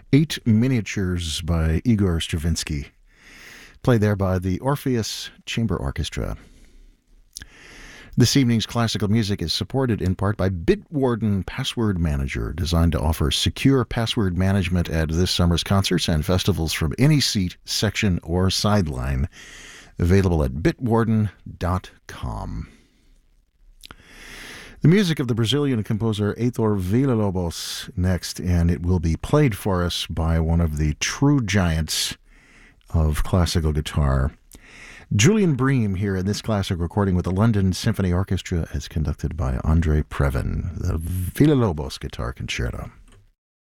Eight Miniatures by Igor Stravinsky, played there by the Orpheus Chamber Orchestra. This evening's classical music is supported in part by Bitwarden Password Manager, designed to offer secure password management at this summer's concerts and festivals from any seat, section, or sideline. Available at bitwarden.com. The music of the Brazilian composer Heitor Villa-Lobos next, and it will be played for us by one of the true giants of classical guitar. Julian Bream here in this classic recording with the London Symphony Orchestra as conducted by Andre Previn, the Villa-Lobos Guitar Concerto.